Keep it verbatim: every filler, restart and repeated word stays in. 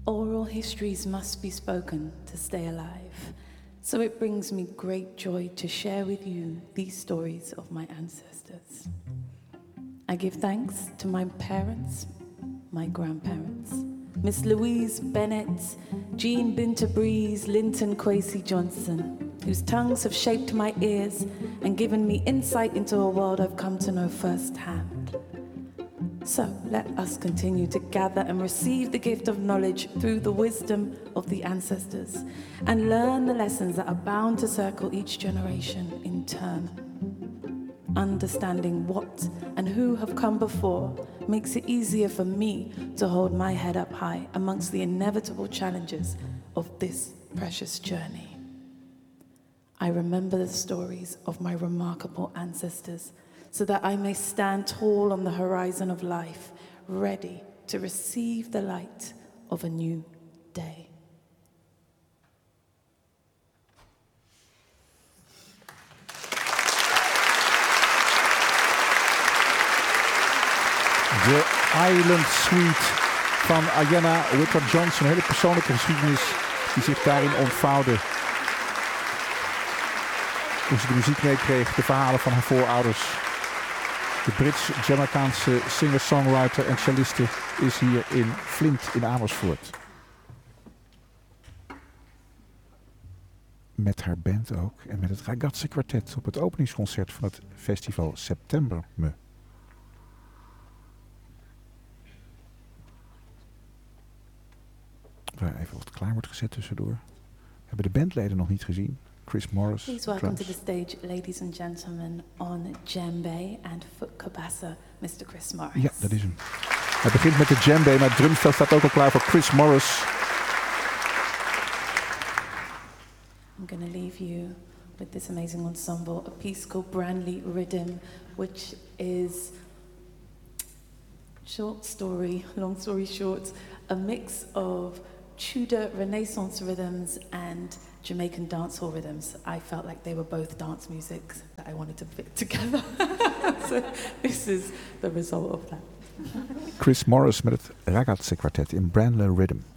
Oral histories must be spoken to stay alive. So it brings me great joy to share with you these stories of my ancestors. I give thanks to my parents, my grandparents, Miss Louise Bennett, Jean Binter Breeze, Linton Kwesi Johnson, whose tongues have shaped my ears and given me insight into a world I've come to know firsthand. So let us continue to gather and receive the gift of knowledge through the wisdom of the ancestors and learn the lessons that are bound to circle each generation in turn. Understanding what and who have come before makes it easier for me to hold my head up high amongst the inevitable challenges of this precious journey. I remember the stories of my remarkable ancestors so that I may stand tall on the horizon of life, ready to receive the light of a new day. De Island Suite van Ayanna Whitworth Johnson. Een hele persoonlijke geschiedenis die zich daarin ontvouwde. Toen ze de muziek meekreeg, de verhalen van haar voorouders. De Brits-Jamaicaanse singer-songwriter en celliste is hier in Flint in Amersfoort. Met haar band ook en met het Ragazzi Quartet op het openingsconcert van het festival September Me. Waar even wat klaar wordt gezet tussendoor. We hebben de bandleden nog niet gezien. Chris Morris. Please welcome drums. to the stage, ladies and gentlemen, on djembe and foot kabasa, Mister Chris Morris. Ja, dat is hem. Hij begint met de djembe, maar het drumstel staat ook al klaar voor Chris Morris. I'm going to leave you with this amazing ensemble, a piece called Branley Rhythm, which is short story, long story short, a mix of Tudor Renaissance rhythms and Jamaican dancehall rhythms. I felt like they were both dance music that I wanted to fit together. So this is the result of that. Chris Morris met het Ragazzi Quartet in Branley Rhythm.